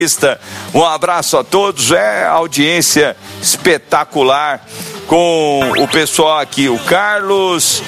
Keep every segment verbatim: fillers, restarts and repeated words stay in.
Um abraço a todos, é audiência espetacular com o pessoal aqui, o Carlos,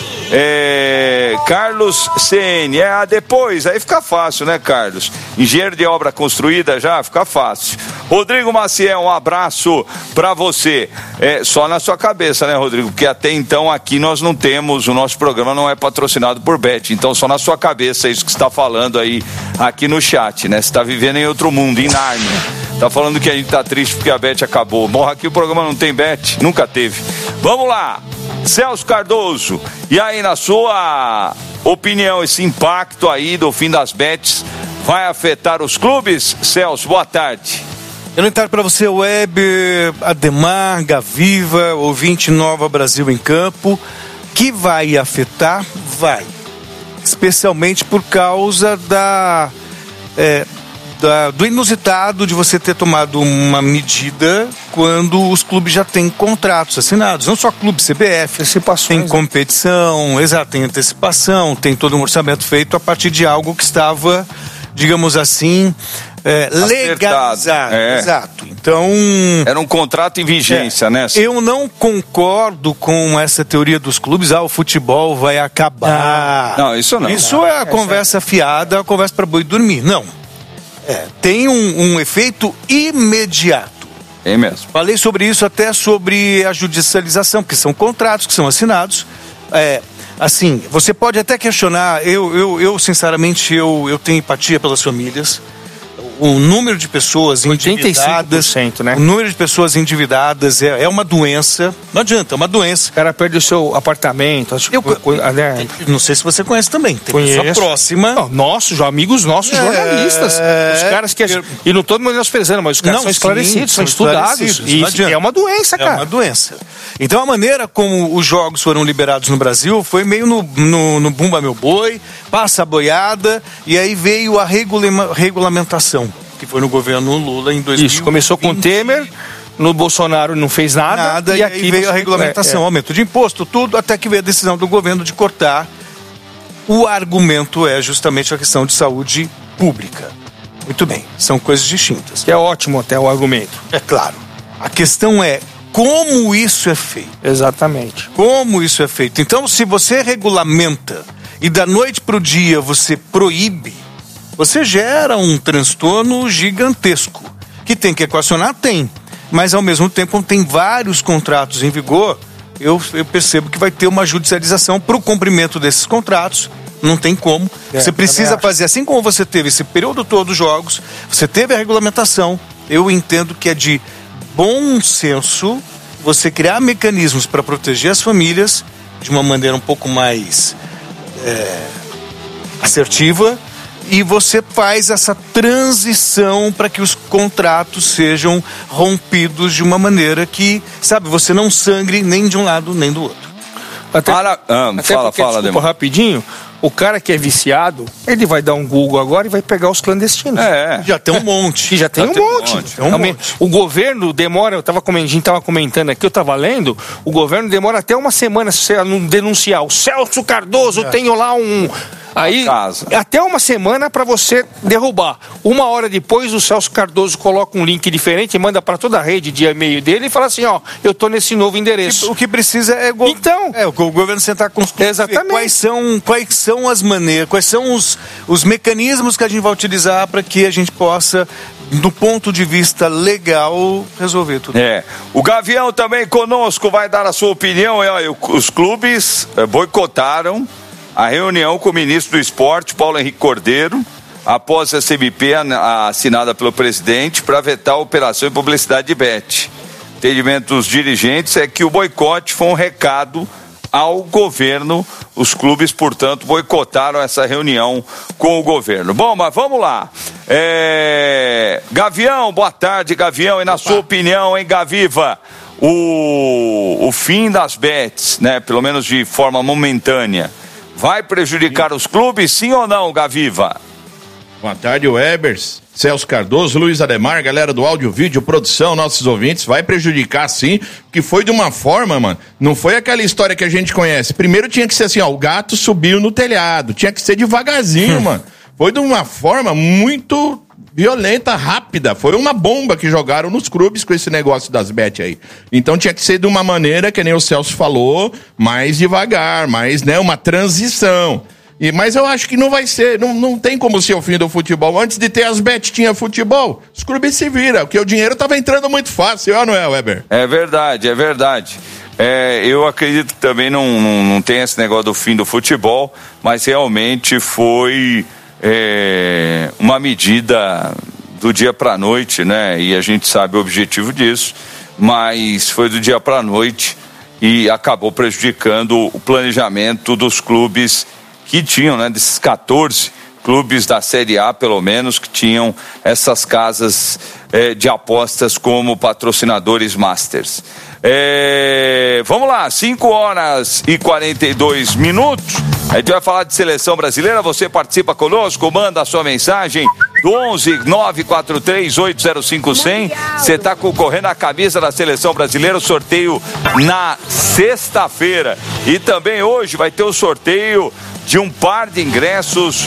é, Carlos C N, é, depois, aí fica fácil, né, Carlos? Engenheiro de obra construída já, fica fácil. Rodrigo Maciel, um abraço pra você, é, só na sua cabeça, né, Rodrigo? Porque até então aqui nós não temos, o nosso programa não é patrocinado por Bet, então só na sua cabeça é isso que você está falando aí, aqui no chat, né? Você está vivendo em outro mundo, em Nárnia. Tá falando que a gente tá triste porque a Bet acabou. Bom, aqui o programa não tem Bet, nunca teve. Vamos lá, Celso Cardoso, e aí na sua opinião, esse impacto aí do fim das Bets vai afetar os clubes? Celso, boa tarde. Eu não tarde para você, Weber, Ademar, Gaviva, ouvinte Nova Brasil em Campo. Que vai afetar? Vai. Especialmente por causa da... É, Da, do inusitado de você ter tomado uma medida quando os clubes já têm contratos assinados, não só clube, C B F, tem competição, exato, tem antecipação, tem todo um orçamento feito a partir de algo que estava, digamos assim, é, legalizado, é. Exato. Então era um contrato em vigência, é, né? Eu não concordo com essa teoria dos clubes, ah, o futebol vai acabar. Ah, não, isso não. Isso não, é a conversa fiada, a conversa para boi dormir, não. É, tem um, um efeito imediato. É mesmo. Falei sobre isso até sobre a judicialização, porque são contratos que são assinados. É, assim, você pode até questionar, eu, eu, eu sinceramente, eu, eu tenho empatia pelas famílias. O número de pessoas endividadas, né? O número de pessoas endividadas é, é uma doença. Não adianta, é uma doença. O cara perde o seu apartamento. Acho eu, que, né? Não sei se você conhece também. Tem Conheço. Pessoa próxima. Não, nossos, amigos nossos, é, jornalistas. Os caras que. Eu, e não estou menosprezando, mas os caras não, são esclarecidos, sim, são estudados. Isso é uma doença, cara. É uma doença. Então a maneira como os jogos foram liberados no Brasil foi meio no, no, no Bumba Meu Boi, passa a boiada, e aí veio a regula, regulamentação. Que foi no governo Lula em dois mil e vinte. Isso, começou com o Temer, no Bolsonaro não fez nada, nada e, e aqui veio a regulamentação, é, é. aumento de imposto, tudo, até que veio a decisão do governo de cortar. O argumento é justamente a questão de saúde pública. Muito bem, são coisas distintas. Que é ótimo até o argumento. É claro. A questão é como isso é feito. Exatamente. Como isso é feito. Então, se você regulamenta e da noite para o dia você proíbe, você gera um transtorno gigantesco. Que tem que equacionar? Tem. Mas, ao mesmo tempo, quando tem vários contratos em vigor, eu, eu percebo que vai ter uma judicialização para o cumprimento desses contratos. Não tem como. É, você precisa fazer, assim como você teve esse período todo dos jogos, você teve a regulamentação, eu entendo que é de bom senso você criar mecanismos para proteger as famílias de uma maneira um pouco mais é, assertiva, e você faz essa transição para que os contratos sejam rompidos de uma maneira que, sabe, você não sangre nem de um lado nem do outro. Até, Para, ah, até fala, porque, fala, desculpa, rapidinho, o cara que é viciado, ele vai dar um Google agora e vai pegar os clandestinos. É, já tem um monte. Já tem, já um, tem monte. um monte. Tem um monte. O governo demora, eu tava, a gente estava comentando aqui, eu estava lendo, o governo demora até uma semana se você não denunciar. O Celso Cardoso, é. tenho lá um... Aí, até uma semana para você derrubar. Uma hora depois, o Celso Cardoso coloca um link diferente e manda para toda a rede de e-mail dele e fala assim, ó, eu tô nesse novo endereço. O que precisa é, go- então, é o governo sentar com os clubes, exatamente. Quais são, quais são as maneiras, quais são os, os mecanismos que a gente vai utilizar para que a gente possa, do ponto de vista legal, resolver tudo. É. O Gavião também conosco vai dar a sua opinião. Os clubes boicotaram a reunião com o ministro do Esporte, Paulo Henrique Cordeiro, após a C M P assinada pelo presidente para vetar a operação de publicidade de Bet. O entendimento dos dirigentes é que o boicote foi um recado ao governo. Os clubes, portanto, boicotaram essa reunião com o governo. Bom, mas vamos lá. É... Gavião, boa tarde, Gavião. E na Opa. sua opinião, hein, Gaviva, o, o fim das bets, né, pelo menos de forma momentânea, vai prejudicar os clubes, sim ou não, Gaviva? Boa tarde, Webers, Celso Cardoso, Luiz Ademar, galera do áudio, vídeo, produção, nossos ouvintes. Vai prejudicar, sim, que foi de uma forma, mano, não foi aquela história que a gente conhece. Primeiro tinha que ser assim, ó, o gato subiu no telhado, tinha que ser devagarzinho, mano. Foi de uma forma muito violenta, rápida. Foi uma bomba que jogaram nos clubes com esse negócio das bet aí. Então tinha que ser de uma maneira, que nem o Celso falou, mais devagar, mais, né, uma transição. E, mas eu acho que não vai ser, não, não tem como ser o fim do futebol. Antes de ter as bet tinha futebol, os clubes se viram, porque o dinheiro estava entrando muito fácil, ó, não é, Weber? É verdade, é verdade. É, eu acredito que também não, não, não tem esse negócio do fim do futebol, mas realmente foi é, uma medida do dia para a noite, né? E a gente sabe o objetivo disso, mas foi do dia para a noite e acabou prejudicando o planejamento dos clubes que tinham, né, desses quatorze clubes da Série A, pelo menos, que tinham essas casas eh, de apostas como patrocinadores masters. É, vamos lá, cinco horas e quarenta e dois minutos. A gente vai falar de seleção brasileira. Você participa conosco, manda a sua mensagem do onze nove quatro três oito zero cinco zero zero. Você está concorrendo à camisa da seleção brasileira. O sorteio na sexta-feira. E também hoje vai ter o sorteio de um par de ingressos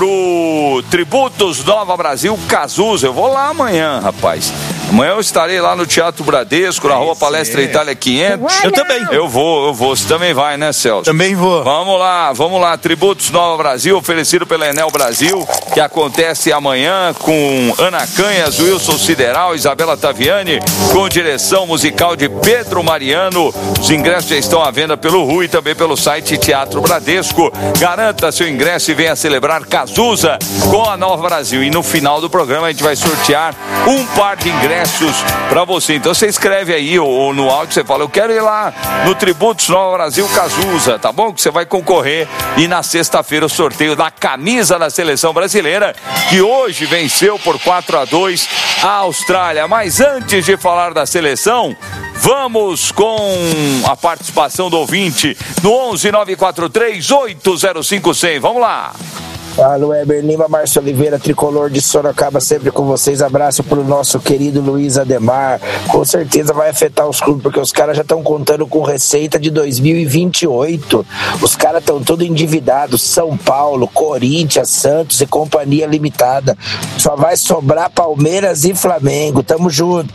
pro Tributos Nova Brasil Cazuza. Eu vou lá amanhã, rapaz. Amanhã eu estarei lá no Teatro Bradesco, na Rua Palestra Itália quinhentos. Eu também. Eu vou, eu vou. Você também vai, né, Celso? Também vou. Vamos lá, vamos lá. Tributos Nova Brasil, oferecido pela Enel Brasil, que acontece amanhã com Ana Canhas, Wilson Sideral, Isabela Taviani, com direção musical de Pedro Mariano. Os ingressos já estão à venda pelo Rui e também pelo site Teatro Bradesco. Garanta seu ingresso e venha celebrar Cazuza com a Nova Brasil. E no final do programa a gente vai sortear um par de ingressos para você. Então você escreve aí ou, ou no áudio, você fala, eu quero ir lá no Tributos Nova Brasil Cazuza, tá bom? Que você vai concorrer. E na sexta-feira o sorteio da camisa da seleção brasileira, que hoje venceu por quatro a dois a Austrália. Mas antes de falar da seleção, vamos com a participação do ouvinte no onze nove quatro três oito zero cinco zero zero. Vamos lá. Fala, Weber Lima, Márcio Oliveira, tricolor de Sorocaba, sempre com vocês. Abraço pro nosso querido Luiz Ademar. Com certeza vai afetar os clubes, porque os caras já estão contando com receita de dois mil e vinte e oito. Os caras estão todos endividados. São Paulo, Corinthians, Santos e Companhia Limitada. Só vai sobrar Palmeiras e Flamengo. Tamo junto.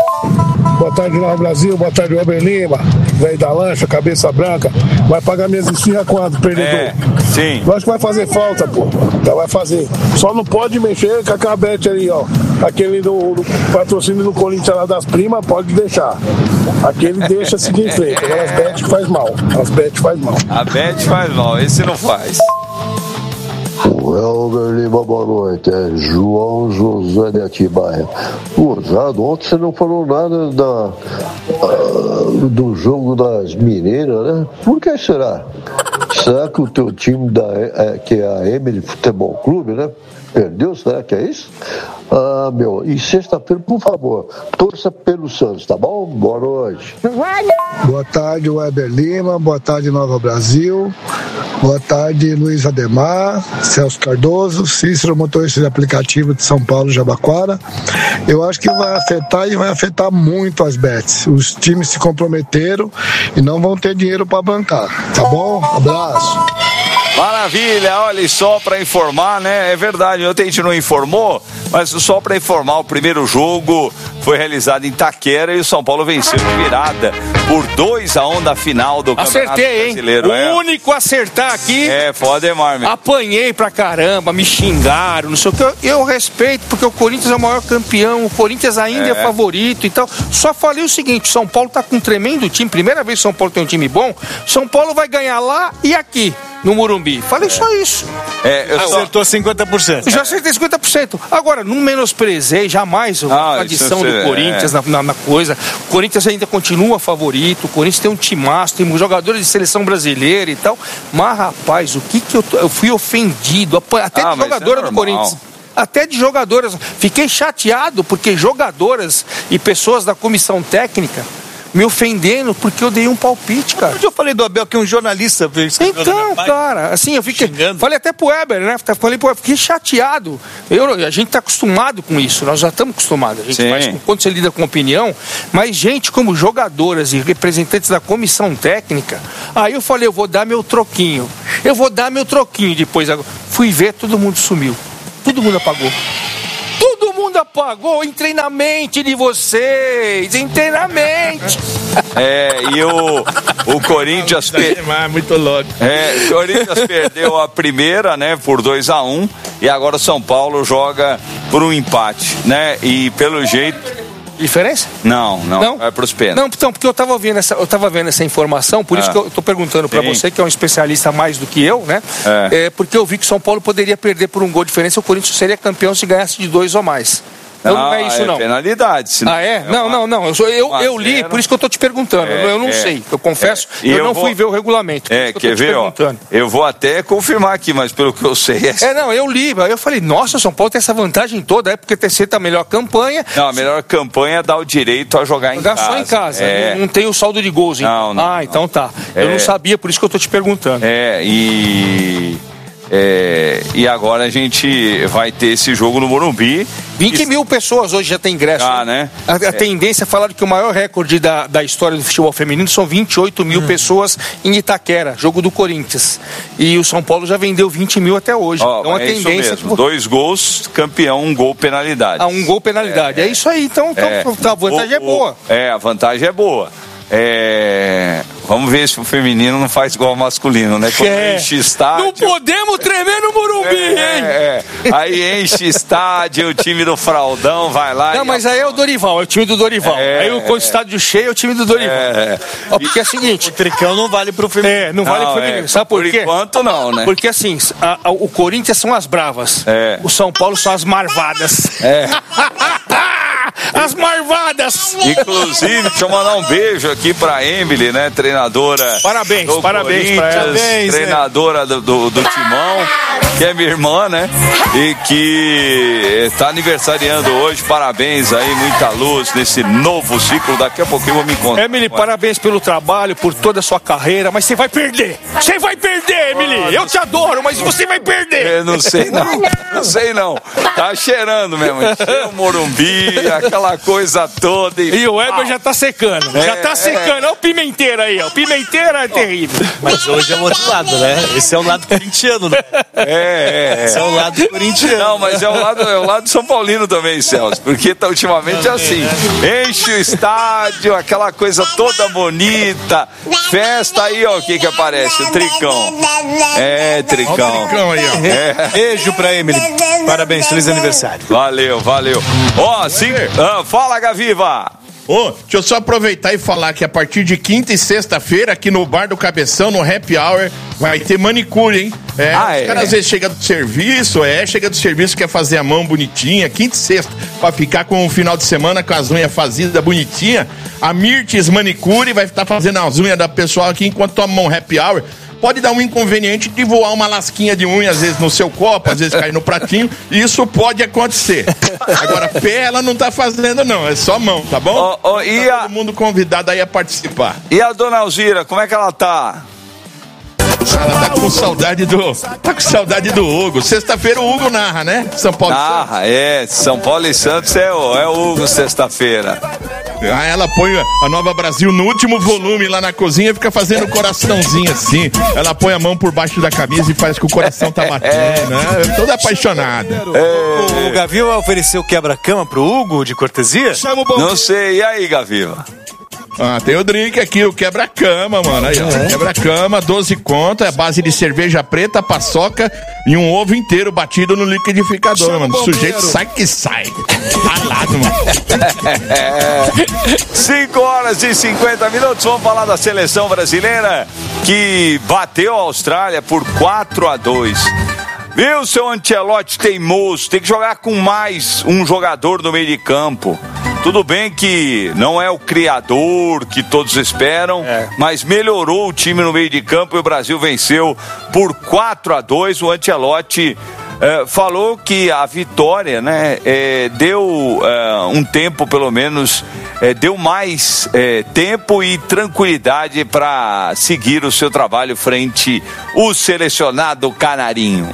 Boa tarde, Nova Brasil. Boa tarde, Weber Lima. Velho da lancha, cabeça branca. Vai pagar minhas esfirras quando, perdedor? É, sim. Eu acho que vai fazer falta, pô. Então vai fazer. Só não pode mexer com a cabete ali, ó. Aquele do, do patrocínio do Corinthians lá das primas, pode deixar. Aquele deixa seguir em frente. Agora as bet faz mal. As bet faz mal. A bet faz mal, esse não faz. Welber Lima, boa noite. É João José de Atibaia. Usado, ontem você não falou nada da, uh, do jogo das Mineiras, né? Por que será? Será que o teu time, da, é, que é a Emily Futebol Clube, né? Perdeu? Será que é isso? Ah, meu, e sexta-feira, por favor, torça pelo Santos, tá bom? Boa noite. Boa tarde, Weber Lima. Boa tarde, Nova Brasil. Boa tarde, Luiz Ademar, Celso Cardoso, Cícero, motorista de aplicativo de São Paulo, Jabaquara. Eu acho que vai afetar e vai afetar muito as bets. Os times se comprometeram e não vão ter dinheiro para bancar, tá bom? Abraço. Maravilha, olha, só para informar, né? É verdade, ontem a gente não informou, mas só para informar, o primeiro jogo foi realizado em Itaquera e o São Paulo venceu de virada por dois a um da final do Campeonato Acertei, Brasileiro. Hein? É. O único a acertar aqui. É, foi o Ademar mesmo. Apanhei pra caramba, me xingaram, não sei o que. Eu, eu respeito, porque o Corinthians é o maior campeão, o Corinthians ainda é, é favorito e tal. Só falei o seguinte, São Paulo tá com um tremendo time, primeira vez que São Paulo tem um time bom, São Paulo vai ganhar lá e aqui, no Morumbi. Falei só isso. É, eu só... Acertou cinquenta por cento. Já acertei cinquenta por cento. Agora, não menosprezei jamais a tradição do é. Corinthians na, na, na coisa. O Corinthians ainda continua favorito, o Corinthians tem um timaço, tem jogadores de seleção brasileira e tal. Mas, rapaz, o que que eu... Eu fui ofendido, até ah, de jogadora é do Corinthians. Até de jogadoras. Fiquei chateado porque jogadoras e pessoas da comissão técnica me ofendendo porque eu dei um palpite, cara. Eu falei do Abel que um jornalista fez. Então, cara, assim, eu fiquei... Xingando. Falei até pro Weber, né? Falei pro Weber, fiquei chateado. Eu, a gente tá acostumado com isso, nós já estamos acostumados. A gente Sim. faz quando você lida com opinião, mas gente como jogadoras e representantes da comissão técnica, aí eu falei, eu vou dar meu troquinho. Eu vou dar meu troquinho depois. Fui ver, todo mundo sumiu. Todo mundo apagou. apagou, entrei na mente de vocês, entrei na mente. É, e o, o Corinthians... Per... É muito louco. É, o Corinthians perdeu a primeira, né, por dois a um, e agora o São Paulo joga por um empate, né, e pelo jeito... Diferença? Não, não, não? É pros pênaltis. Não, então, porque eu estava vendo essa, eu tava vendo essa informação, por ah, isso que eu estou perguntando para você, que é um especialista mais do que eu, né? É. É, porque eu vi que o São Paulo poderia perder por um gol de diferença, o Corinthians seria campeão se ganhasse de dois ou mais. Então não, não é isso, é não. penalidade. Ah, é? é não, uma, não, não. Eu, sou, eu, eu li, por isso que eu tô te perguntando. É, eu não é, sei. Eu confesso, é, eu, eu não vou, fui ver o regulamento. É, quer ver, ó, eu vou até confirmar aqui, mas pelo que eu sei... É, é não, eu li. Aí eu falei, nossa, o São Paulo tem essa vantagem toda, é porque T C tá a melhor campanha. Não, a melhor campanha dá o direito a jogar, jogar em casa. Jogar só em casa. É. Não, não tem o saldo de gols, hein? Não, não, ah, não. então tá. Eu não sabia, por isso que eu tô te perguntando. É, e... É, e agora a gente vai ter esse jogo no Morumbi. vinte mil pessoas hoje já tem ingresso. Ah, né? A, a é. tendência é falar que o maior recorde da, da história do futebol feminino são vinte e oito mil hum. pessoas em Itaquera, jogo do Corinthians. E o São Paulo já vendeu vinte mil até hoje. Oh, então a é tendência. Isso mesmo. Dois gols, campeão, um gol penalidade. Ah, um gol penalidade. É, é isso aí, então, então é. a vantagem o, é boa. O, é, a vantagem é boa. É... Vamos ver se o feminino não faz igual ao masculino, né? Quando é. enche estádio... Não podemos tremer no Morumbi, é, hein? É. Aí enche estádio, o time do Fraldão vai lá... Não, mas aí é o Dorival, é o time do Dorival. É, aí o estádio cheio é o time do Dorival. É. Ó, porque é o seguinte... O tricão não vale pro feminino. É, não, não vale pro feminino. É. Sabe por, por quê? Por enquanto não, né? Porque assim, a, a, o Corinthians são as bravas. É. O São Paulo são as marvadas. É. As marvadas! Inclusive, deixa eu mandar um beijo aqui pra Emily, né? Treinadora. Parabéns, parabéns pra ela. Parabéns, treinadora do, do, do Timão, que é minha irmã, né? E que tá aniversariando hoje. Parabéns aí, muita luz nesse novo ciclo. Daqui a pouquinho eu vou me encontrar. Emily, parabéns pelo trabalho, por toda a sua carreira, mas você vai perder! Você vai perder, Emily! Eu te adoro, mas você vai perder! Eu não sei não, não sei não. Tá cheirando mesmo. Cheira o Morumbi, aquela coisa toda. E, e o Weber já tá secando. É, já tá secando. É. Olha o Pimenteiro aí, ó. O Pimenteiro é terrível. Mas hoje é o outro lado, né? Esse é o lado corintiano, né? É, é, é. Esse é o lado corintiano. Não, mas é o lado, é o lado São Paulino também, Celso. Porque tá, ultimamente é assim. Enche o estádio, aquela coisa toda bonita. Festa aí, ó, o que que aparece? O Tricão. É, Tricão. Olha o Tricão aí, ó. É. Beijo pra Emily. Parabéns, feliz aniversário. Valeu, valeu. Ó, oh, sim. Ah, fala, Gaviva. Ô, oh, deixa eu só aproveitar e falar que a partir de quinta e sexta-feira, aqui no Bar do Cabeção, no Happy Hour, vai ter manicure, hein? É, ah, os é? caras às vezes chegam do serviço, é, chega do serviço, quer fazer a mão bonitinha, quinta e sexta, pra ficar com o final de semana com as unhas fazidas bonitinha. A Mirtes Manicure vai estar fazendo as unhas da pessoa aqui enquanto toma um Happy Hour. Pode dar um inconveniente de voar uma lasquinha de unha, às vezes no seu copo, às vezes cair no pratinho. Isso pode acontecer. Agora, pé ela não tá fazendo, não. É só mão, tá bom? Oh, oh, e tá a... todo mundo convidado aí a participar. E a dona Alzira, como é que ela tá? Ela tá com saudade do. Tá com saudade do Hugo. Sexta-feira o Hugo narra, né? São Paulo narra, e Santos. é. São Paulo e Santos é o, é o Hugo sexta-feira. Ah, ela põe a Nova Brasil no último volume lá na cozinha e fica fazendo coraçãozinho assim. Ela põe a mão por baixo da camisa e faz que o coração tá batendo, né? Toda apaixonada. É. O Gaviva ofereceu quebra-cama pro Hugo de cortesia? Não sei. E aí, Gaviva? Ah, tem o drink aqui, o quebra-cama, mano. Aí, ó. É. Quebra-cama, doze conto, é base de cerveja preta, paçoca e um ovo inteiro batido no liquidificador, Chama mano. O sujeito sai que sai. Ralado, mano. cinco horas e cinquenta minutos, vamos falar da seleção brasileira que bateu a Austrália por quatro a dois. Viu, seu Ancelotti teimoso? Tem que jogar com mais um jogador no meio de campo. Tudo bem que não é o criador que todos esperam, é. mas melhorou o time no meio de campo e o Brasil venceu por quatro a dois. O Ancelotti eh, falou que a vitória, né, eh, deu eh, um tempo, pelo menos, eh, deu mais eh, tempo e tranquilidade para seguir o seu trabalho frente ao selecionado canarinho.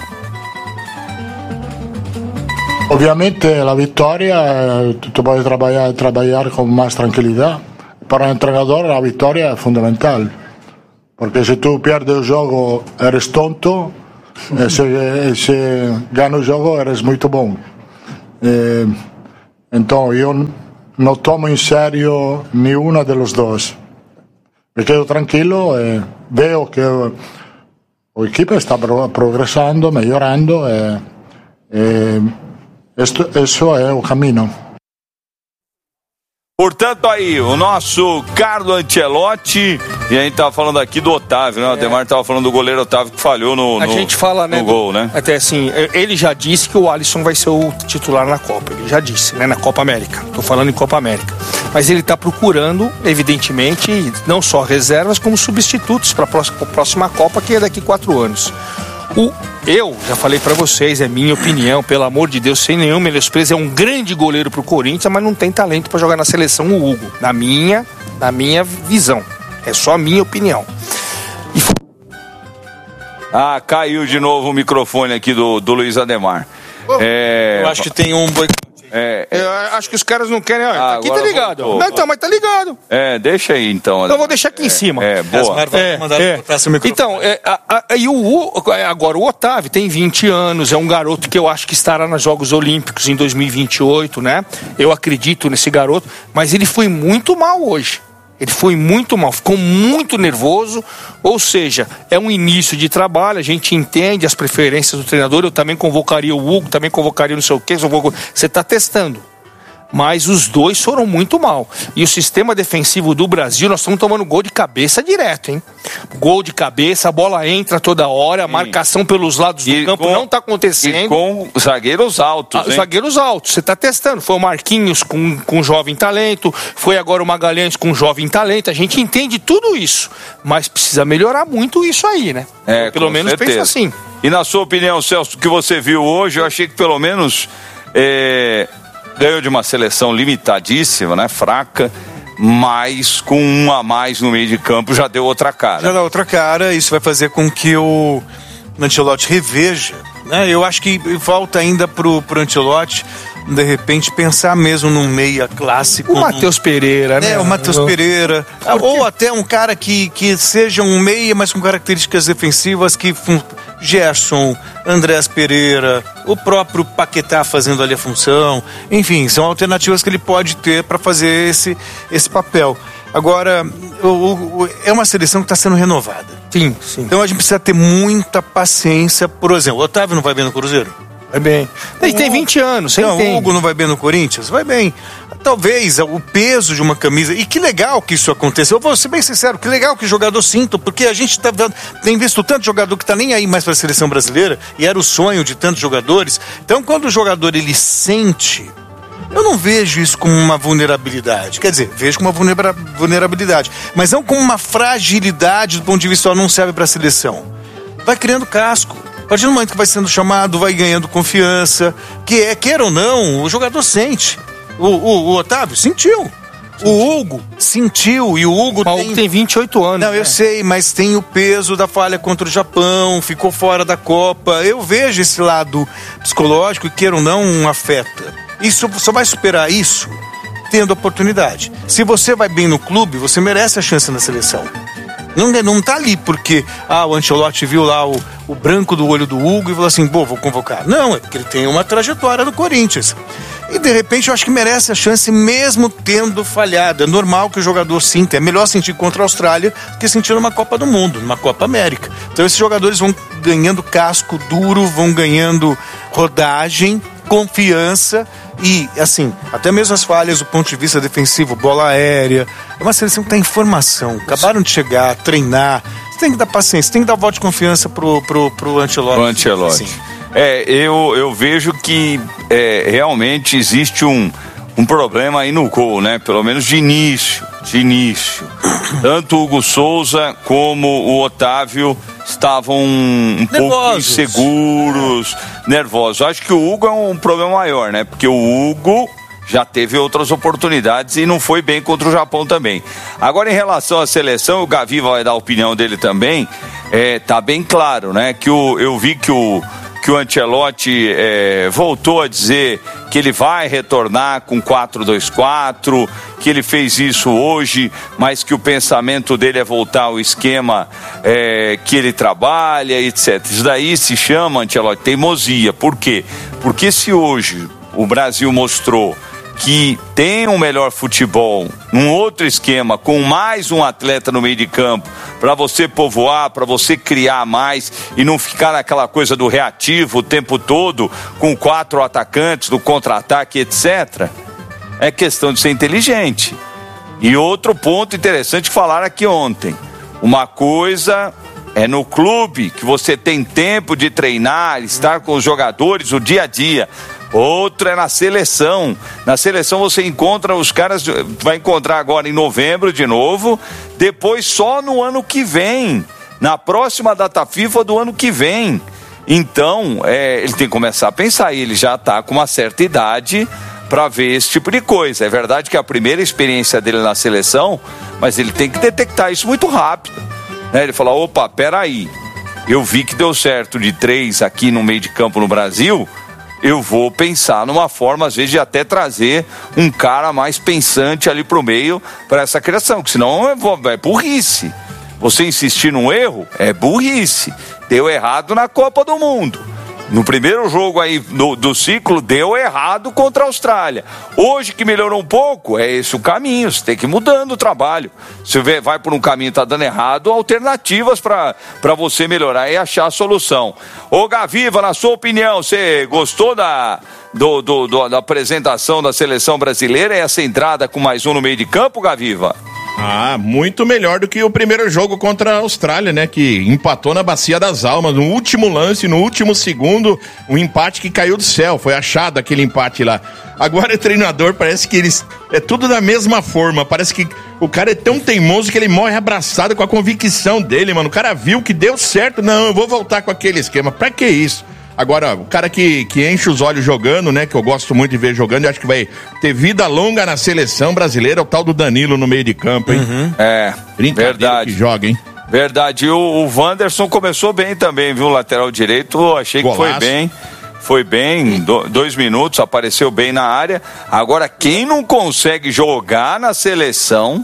Obviamente la vittoria, tu puoi trabalhar, trabalhar con más tranquilidad. Para un entrenador la vittoria es fundamental, porque si tu pierdes el jogo eres tonto, e se, se gana o jogo eres muito bom. Eh, Então eu não tomo em sério nenhuma dos dois. Me quedo tranquilo e vejo que a equipe está progressando, melhorando e, e isto, isso é o caminho. Portanto, aí, o nosso Carlo Ancelotti, e a gente tava falando aqui do Otávio, né? O Ademar tava falando do goleiro Otávio que falhou no, no, a gente fala, né, no gol, né? Até assim, ele já disse que o Alisson vai ser o titular na Copa, ele já disse, né, na Copa América. Tô falando em Copa América. Mas ele tá procurando, evidentemente, não só reservas, como substitutos para a próxima, próxima Copa, que é daqui a quatro anos. O, eu já falei pra vocês, é minha opinião, pelo amor de Deus, sem nenhum menosprezo, é um grande goleiro pro Corinthians, mas não tem talento pra jogar na seleção, o Hugo, na minha, na minha visão, é só a minha opinião. E... Ah, caiu de novo o microfone aqui do, do Luiz Ademar. Oh, é... Eu acho que tem um boicote. É, eu acho que os caras não querem. Ah, aqui tá ligado. Não, então, mas tá ligado. É, deixa aí então. Então eu vou deixar aqui é, em cima. É, boa. É, é. Então, é, a, a, e o, agora o Otávio tem vinte anos, é um garoto que eu acho que estará nos Jogos Olímpicos em dois mil e vinte e oito, né? Eu acredito nesse garoto, mas ele foi muito mal hoje. Ele foi muito mal, ficou muito nervoso, ou seja, é um início de trabalho, a gente entende as preferências do treinador, eu também convocaria o Hugo, também convocaria não sei o quê, você está testando. Mas os dois foram muito mal. E o sistema defensivo do Brasil, nós estamos tomando gol de cabeça direto, hein? Gol de cabeça, a bola entra toda hora, a marcação pelos lados do e campo com, não está acontecendo. E com zagueiros altos, ah, zagueiros altos, você está testando. Foi o Marquinhos com, com jovem talento, foi agora o Magalhães com jovem talento. A gente entende tudo isso, mas precisa melhorar muito isso aí, né? É, pelo menos certeza. penso assim. E na sua opinião, Celso, o que você viu hoje, eu achei que pelo menos... É... ganhou de uma seleção limitadíssima, né? Fraca, mas com um a mais no meio de campo já deu outra cara. Já dá outra cara, isso vai fazer com que o Ancelotti reveja, né? Eu acho que falta ainda pro, pro Ancelotti, de repente, pensar mesmo num meia clássico. O Matheus Pereira, né? É, o Matheus Pereira. Ou até um cara que, que seja um meia, mas com características defensivas que... Gerson, Andrés Pereira, o próprio Paquetá fazendo ali a função, enfim, são alternativas que ele pode ter para fazer esse, esse papel. Agora, o, o, é uma seleção que está sendo renovada. Sim, sim. Então a gente precisa ter muita paciência. Por exemplo, o Otávio não vai bem no Cruzeiro? Vai bem. Ele tem vinte anos, você não, entende. O Hugo não vai bem no Corinthians? Vai bem. Talvez o peso de uma camisa, e que legal que isso aconteceu, eu vou ser bem sincero, que legal que o jogador sinta, porque a gente tá, tem visto tanto jogador que tá nem aí mais para a seleção brasileira, e era o sonho de tantos jogadores. Então quando o jogador ele sente, eu não vejo isso como uma vulnerabilidade, quer dizer, vejo como uma vulnerabilidade, mas não como uma fragilidade do ponto de vista, não serve para a seleção. Vai criando casco. A partir do momento que vai sendo chamado, vai ganhando confiança, que é, queira ou não, o jogador sente. O, o, o Otávio sentiu. O Hugo sentiu. E o Hugo tem... Hugo tem vinte e oito anos. Não, né? Eu sei, mas tem o peso da falha contra o Japão, ficou fora da Copa. Eu vejo esse lado psicológico e, queira ou não, afeta. Isso só vai superar isso tendo oportunidade. Se você vai bem no clube, você merece a chance na seleção. Não, não tá ali porque ah, o Ancelotti viu lá o, o branco do olho do Hugo e falou assim, pô, vou convocar. Não, é porque ele tem uma trajetória no Corinthians. E de repente eu acho que merece a chance mesmo tendo falhado. É normal que o jogador sinta. É melhor sentir contra a Austrália do que sentir numa Copa do Mundo, numa Copa América. Então esses jogadores vão ganhando casco duro, vão ganhando rodagem, confiança e, assim, até mesmo as falhas do ponto de vista defensivo, bola aérea. É uma seleção que está em formação. Acabaram de chegar, treinar. Você tem que dar paciência, tem que dar voto de confiança pro, pro, pro Ancelotti. O Ancelotti. Assim. É, eu, eu vejo que é, realmente existe um, um problema aí no gol, né? Pelo menos de início, de início. Tanto o Hugo Souza como o Otávio estavam um nervosos. pouco inseguros, nervosos. Acho que o Hugo é um problema maior, né? Porque o Hugo já teve outras oportunidades e não foi bem contra o Japão também. Agora, em relação à seleção, o Gavi vai dar a opinião dele também. É, tá bem claro, né? Que o, eu vi que o que o Ancelotti é, voltou a dizer que ele vai retornar com quatro dois quatro, que ele fez isso hoje, mas que o pensamento dele é voltar ao esquema é, que ele trabalha, etcétera. Isso daí se chama, Ancelotti, teimosia. Por quê? Porque se hoje o Brasil mostrou que tem um melhor futebol, um outro esquema, com mais um atleta no meio de campo, para você povoar, para você criar mais e não ficar naquela coisa do reativo o tempo todo, com quatro atacantes, do contra-ataque, etcétera. É questão de ser inteligente. E outro ponto interessante que falaram aqui ontem, uma coisa é no clube, que você tem tempo de treinar, estar com os jogadores o dia a dia. Outro é na seleção. Na seleção você encontra os caras, vai encontrar agora em novembro de novo, depois só no ano que vem, na próxima data FIFA do ano que vem. Então, é, ele tem que começar a pensar, e ele já está com uma certa idade para ver esse tipo de coisa. É verdade que é a primeira experiência dele na seleção, mas ele tem que detectar isso muito rápido, né? Ele fala, opa, peraí, eu vi que deu certo de três aqui no meio de campo no Brasil, eu vou pensar numa forma, às vezes, de até trazer um cara mais pensante ali pro meio para essa criação, que senão é, é burrice. Você insistir num erro é burrice. Deu errado na Copa do Mundo. No primeiro jogo aí do, do ciclo, deu errado contra a Austrália. Hoje que melhorou um pouco, é esse o caminho, você tem que ir mudando o trabalho. Se você vai por um caminho que está dando errado, alternativas para você melhorar e achar a solução. Ô Gaviva, na sua opinião, você gostou da, do, do, do, da apresentação da seleção brasileira e essa entrada com mais um no meio de campo, Gaviva? Ah, muito melhor do que o primeiro jogo contra a Austrália, né? Que empatou na Bacia das Almas, no último lance, no último segundo, um empate que caiu do céu, foi achado aquele empate lá. Agora o treinador parece que eles, é tudo da mesma forma, parece que o cara é tão teimoso que ele morre abraçado com a convicção dele, mano. O cara viu que deu certo, não, eu vou voltar com aquele esquema, pra que isso? Agora, o cara que, que enche os olhos jogando, né, que eu gosto muito de ver jogando, eu acho que vai ter vida longa na seleção brasileira, é o tal do Danilo no meio de campo, hein? Uhum. É, verdade. Que joga, hein? Verdade, e o, o Wanderson começou bem também, viu, lateral direito, eu achei Golaço. que foi bem, foi bem, do, dois minutos, apareceu bem na área. Agora, quem não consegue jogar na seleção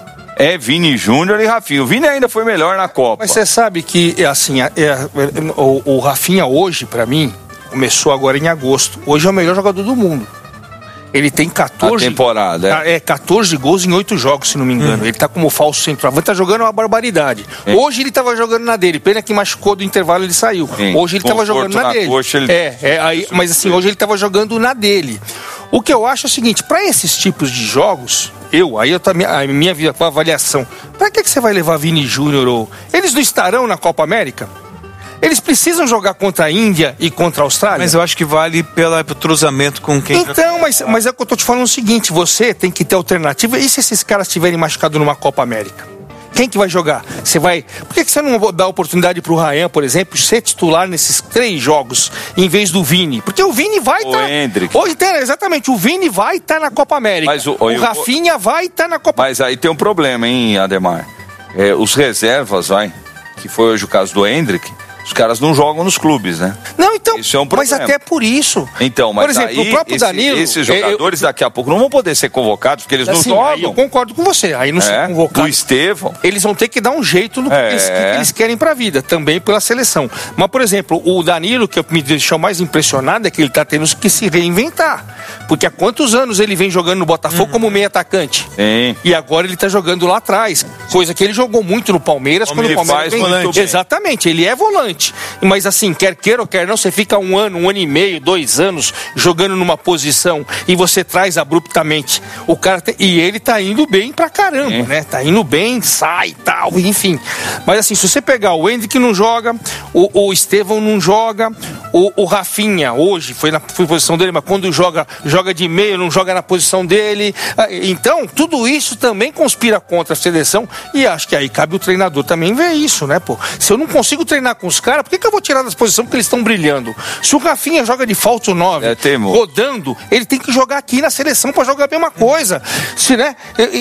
é Vini Júnior e Rafinha. O Vini ainda foi melhor na Copa. Mas você sabe que, assim, é, é, o, o Rafinha hoje, pra mim, começou agora em agosto. Hoje é o melhor jogador do mundo. Ele tem quatorze... A temporada, é. É, quatorze gols em oito jogos, se não me engano. Hum. Ele tá como falso centroavante, tá jogando uma barbaridade. É. Hoje ele tava jogando na dele. Pena que machucou do intervalo, ele saiu. Sim. Hoje ele tava jogando na, na dele. Coxa, ele... É, é aí, mas assim, hoje ele tava jogando na dele. O que eu acho é o seguinte, pra esses tipos de jogos... Eu, aí eu tá, a minha avaliação. Pra que, que você vai levar Vini Júnior? Ou... Eles não estarão na Copa América? Eles precisam jogar contra a Índia e contra a Austrália? Mas eu acho que vale pela, pelo cruzamento com quem... Então, mas, mas é o que eu tô te falando o seguinte, você tem que ter alternativa. E se esses caras estiverem machucados numa Copa América? Quem que vai jogar? Você vai... Por que, que você não dá oportunidade pro Ryan, por exemplo, ser titular nesses três jogos, em vez do Vini? Porque o Vini vai estar... O tá... Hendrick. Hoje tem, exatamente, o Vini vai estar tá na Copa América. Mas o, o, o Rafinha eu... vai estar tá na Copa... Mas aí tem um problema, hein, Ademar? É, os reservas, vai, que foi hoje o caso do Hendrick, os caras não jogam nos clubes, né? Não, então, isso é um problema. Mas até por isso. Então, mas por exemplo, aí, o próprio esse, Danilo... esses jogadores eu, eu, daqui a pouco não vão poder ser convocados, porque eles assim, não jogam. Aí eu concordo com você, aí não é, são convocados. O Estevão. Eles vão ter que dar um jeito no que, é. eles, que eles querem pra vida, também pela seleção. Mas, por exemplo, o Danilo, que me deixou mais impressionado, é que ele tá tendo que se reinventar. Porque há quantos anos ele vem jogando no Botafogo uhum. como meio atacante? Sim. E agora ele tá jogando lá atrás, coisa que ele jogou muito no Palmeiras, Como quando o Palmeiras faz vem... volante. Exatamente, ele é volante. Mas assim, quer queira ou quer não, você fica um ano, um ano e meio, dois anos jogando numa posição e você traz abruptamente o cara te... e ele tá indo bem pra caramba, é. né? Tá indo bem, sai e tal, enfim. Mas assim, se você pegar o Hendrick não joga, o, o Estevão não joga, o, o Rafinha hoje foi na foi posição dele, mas quando joga, joga de meio, não joga na posição dele. Então, tudo isso também conspira contra a seleção e acho que aí cabe o treinador também ver isso, né, pô? Se eu não consigo treinar com os caras, por que, que eu vou tirar das posições porque eles estão brilhando? Se o Rafinha joga de falso nove, é, rodando, ele tem que jogar aqui na seleção pra jogar a mesma coisa. Se, né,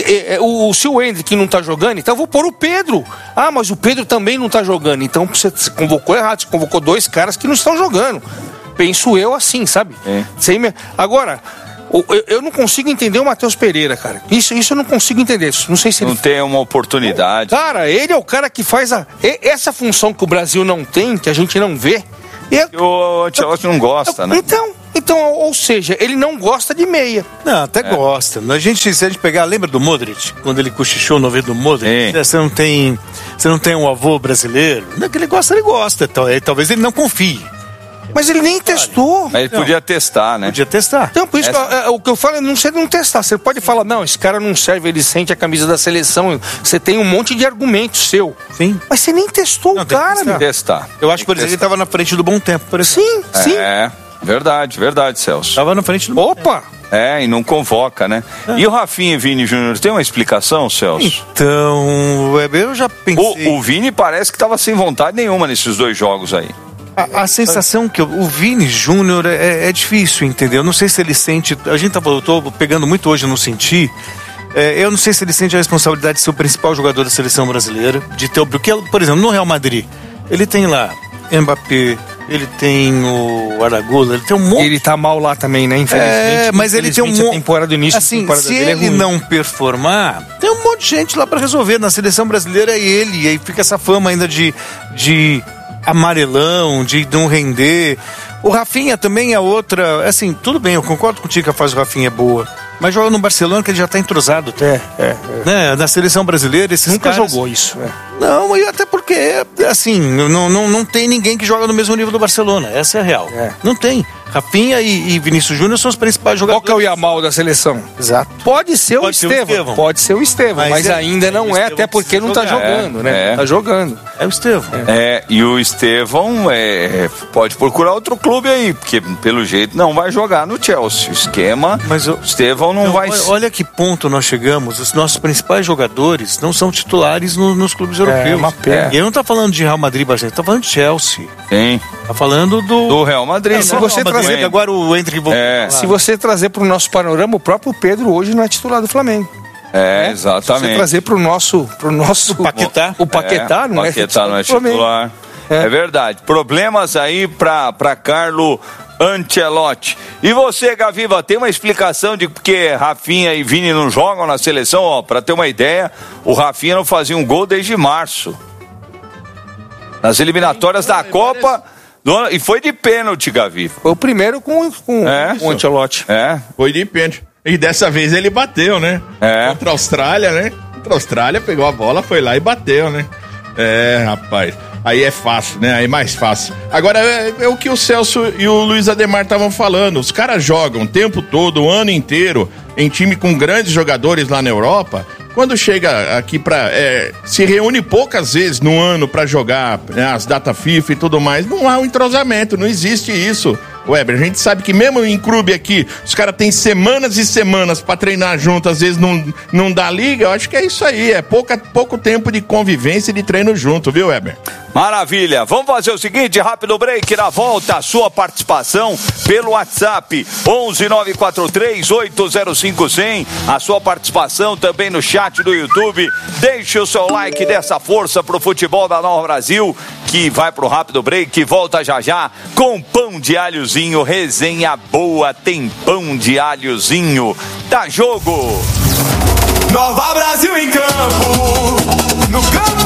o, se o Hendrick não tá jogando, então eu vou pôr o Pedro. Ah, mas o Pedro também não tá jogando. Então você convocou errado, você convocou dois caras que não estão jogando. Penso eu assim, sabe? É. Sem me... Agora... Eu não consigo entender o Matheus Pereira, cara. Isso, isso eu não consigo entender. Não sei se não ele... tem uma oportunidade. Cara, ele é o cara que faz a... essa função que o Brasil não tem, que a gente não vê. E o Ancelotti não gosta, né? Então, então Então, ou seja, ele não gosta de meia. Não, até é. gosta. A gente, se a gente pegar, lembra do Modric? Quando ele cochichou no ouvido do Modric? É. Você não tem, você não tem um avô brasileiro? Não é que ele gosta, ele gosta. Talvez ele não confie. Mas ele nem testou. Mas ele não. podia testar, né? Podia testar. Então, por isso Essa... que eu, o que eu falo é não sei não testar. Você pode falar, não, esse cara não serve, ele sente a camisa da seleção. Você tem um monte de argumentos seu. Sim. Mas você nem testou não, o cara, meu. Testar. Eu acho que, por exemplo, ele estava na frente do Bom Tempo, por exemplo. Sim, sim. É, verdade, verdade, Celso. Estava na frente do Bom Tempo. Opa! É, e não convoca, né? É. E o Rafinha e Vini Júnior, tem uma explicação, Celso? Então, eu já pensei... O, o Vini parece que estava sem vontade nenhuma nesses dois jogos aí. A, a sensação que eu, o Vini Júnior é, é difícil, entendeu? Não sei se ele sente... A gente tá, eu tô pegando muito hoje, não senti. É, eu não sei se ele sente a responsabilidade de ser o principal jogador da seleção brasileira. De ter, porque, por exemplo, no Real Madrid, ele tem lá Mbappé, ele tem o Aragula, ele tem um monte... Ele tá mal lá também, né? Infelizmente. É, mas ele tem um monte... temporada do início, assim, temporada se ele é não performar, tem um monte de gente lá pra resolver. Na seleção brasileira é ele, e aí fica essa fama ainda de... de amarelão, de não render. O Rafinha também é outra, assim, tudo bem, eu concordo contigo que a fase do Rafinha é boa, mas joga no Barcelona que ele já tá entrosado. É, é, é. Né? Na seleção brasileira, esses Nunca caras... jogou isso, é. Não, e até porque, assim, não, não, não tem ninguém que joga no mesmo nível do Barcelona, essa é a real. É. Não tem. Rafinha e, e Vinícius Júnior são os principais jogadores. Qual que é o Yamal da seleção? Exato. Pode ser Pode o Estevão. Pode ser o Estevão, mas, mas é, ainda não é, até porque não tá jogando, é, né? É. Tá jogando. É o Estevão. É, é e o Estevão é, pode procurar outro clube aí, porque pelo jeito não vai jogar no Chelsea. O esquema, mas o Estevão não então, vai... Olha que ponto nós chegamos. Os nossos principais jogadores não são titulares no, nos clubes europeus. É uma pena. E eu não tô falando de Real Madrid, Barcelona, tô falando de Chelsea. Sim. Tá falando do... Do Real Madrid. É, se você Real trazer... Madrid, agora o Hendrick voltou. É. Se você trazer pro nosso panorama, o próprio Pedro hoje não é titular do Flamengo. É, né? exatamente. Se você trazer pro nosso... Pro nosso o Paquetá. O Paquetá é, não Paquetá é titular. não é titular. É. é verdade. Problemas aí pra, pra Carlo Ancelotti. E você, Gaviva, tem uma explicação de porque Rafinha e Vini não jogam na seleção? Ó, pra ter uma ideia, o Rafinha não fazia um gol desde março. Nas eliminatórias da Copa... E foi de pênalti, Gaviva. Foi o primeiro com, com, é, com o Ancelotti. É. Foi de pênalti. E dessa vez ele bateu, né? É. Contra a Austrália, né? Contra a Austrália, pegou a bola, foi lá e bateu, né? É, rapaz. Aí é fácil, né? Aí é mais fácil. Agora, é, é o que o Celso e o Luiz Ademar estavam falando. Os caras jogam o tempo todo, o ano inteiro, em time com grandes jogadores lá na Europa. Quando chega aqui pra... É, se reúne poucas vezes no ano pra jogar, né, as datas FIFA e tudo mais. Não há um entrosamento, não existe isso. Weber, a gente sabe que mesmo em clube aqui, os caras têm semanas e semanas pra treinar junto, às vezes não, não dá liga. Eu acho que é isso aí, é pouca, pouco tempo de convivência e de treino junto, viu, Weber? Maravilha, vamos fazer o seguinte, rápido break, na volta, a sua participação pelo WhatsApp onze nove quatro três oito zero cinco zero zero, a sua participação também no chat do YouTube, deixe o seu like dessa força pro futebol da Nova Brasil, que vai pro rápido break, que volta já já com pão de alhozinho, resenha boa, tem pão de alhozinho, dá jogo! Nova Brasil em campo, no campo